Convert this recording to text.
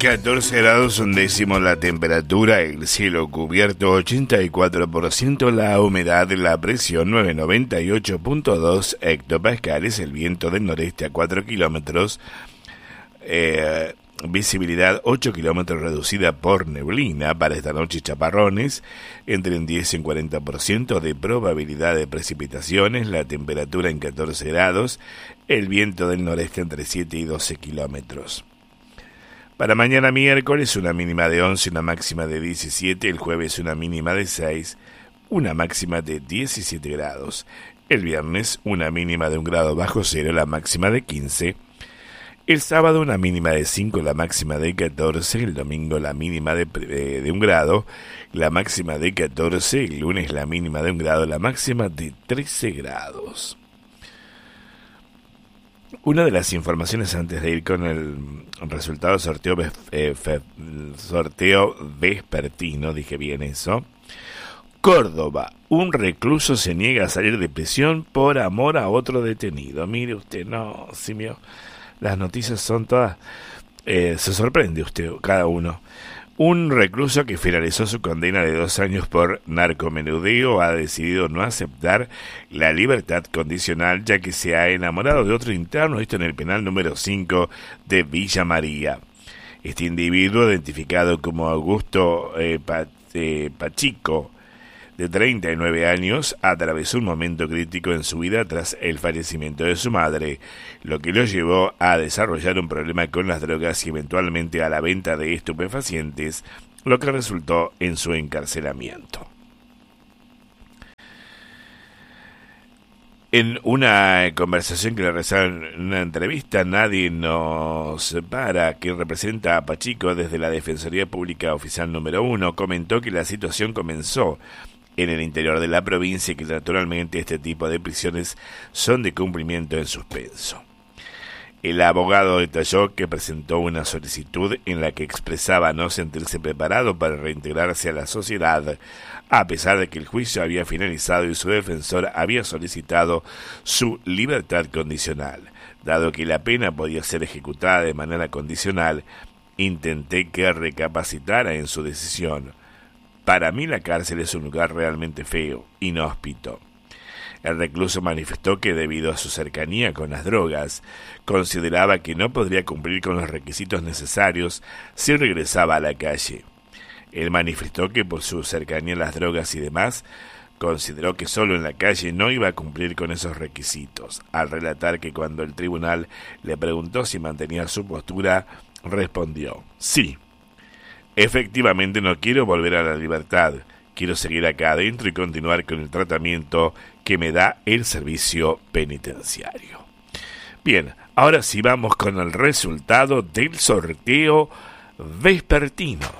14 grados un décimo la temperatura, el cielo cubierto 84%, la humedad, la presión 998.2 hectopascales, el viento del noreste a 4 kilómetros, visibilidad 8 kilómetros reducida por neblina. Para esta noche chaparrones, entre un 10 y un 40% de probabilidad de precipitaciones, la temperatura en 14 grados, el viento del noreste entre 7 y 12 kilómetros. Para mañana miércoles una mínima de 11, una máxima de 17, el jueves una mínima de 6, una máxima de 17 grados. El viernes una mínima de 1 grado bajo cero, la máxima de 15. El sábado una mínima de 5, la máxima de 14. El domingo la mínima de 1 grado, la máxima de 14. El lunes la mínima de 1 grado, la máxima de 13 grados. Una de las informaciones antes de ir con el resultado sorteo vespertino, dije bien eso. Córdoba, un recluso se niega a salir de prisión por amor a otro detenido. Mire usted, no, Simio, las noticias son todas, se sorprende usted, cada uno. Un recluso que finalizó su condena de 2 años por narcomenudeo ha decidido no aceptar la libertad condicional, ya que se ha enamorado de otro interno, esto en el penal número 5 de Villa María. Este individuo, identificado como Augusto Pachico, de 39 años, atravesó un momento crítico en su vida tras el fallecimiento de su madre, lo que lo llevó a desarrollar un problema con las drogas y eventualmente a la venta de estupefacientes, lo que resultó en su encarcelamiento. En una conversación que le realizaron en una entrevista, Nadie nos separa, que representa a Pachico desde la Defensoría Pública Oficial número 1, comentó que la situación comenzó en el interior de la provincia y que naturalmente este tipo de prisiones son de cumplimiento en suspenso. El abogado detalló que presentó una solicitud en la que expresaba no sentirse preparado para reintegrarse a la sociedad, a pesar de que el juicio había finalizado y su defensor había solicitado su libertad condicional. Dado que la pena podía ser ejecutada de manera condicional, intenté que recapacitara en su decisión. Para mí la cárcel es un lugar realmente feo, inhóspito. El recluso manifestó que debido a su cercanía con las drogas, consideraba que no podría cumplir con los requisitos necesarios si regresaba a la calle. Él manifestó que por su cercanía a las drogas y demás, consideró que solo en la calle no iba a cumplir con esos requisitos, al relatar que cuando el tribunal le preguntó si mantenía su postura, respondió: sí. Efectivamente no quiero volver a la libertad, quiero seguir acá adentro y continuar con el tratamiento que me da el servicio penitenciario. Bien, ahora sí vamos con el resultado del sorteo vespertino.